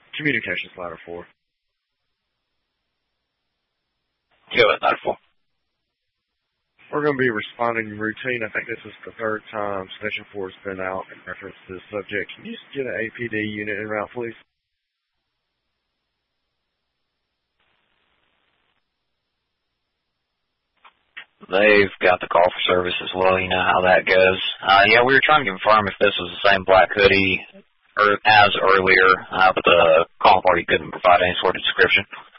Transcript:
Communications ladder 4. Go ahead, ladder 4. We're going to be responding routine. I think this is the third time Station 4 has been out in reference to this subject. Can you just get an APD unit en route, please? They've got the call for service as well. You know how that goes. Yeah, we were trying to confirm if this was the same black hoodie as earlier, but the call party couldn't provide any sort of description.